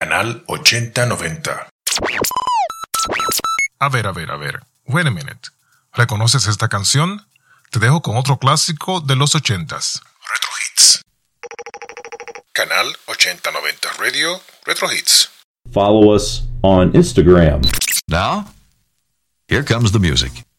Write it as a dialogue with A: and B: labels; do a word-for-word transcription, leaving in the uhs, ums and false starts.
A: Canal ochenta noventa.
B: A ver, a ver, a ver. Wait a minute. ¿Reconoces esta canción? Te dejo con otro clásico de los ochentas.
A: Retro Hits. Canal ochenta noventa Radio Retro Hits.
C: Follow us on Instagram.
D: Now, here comes the music.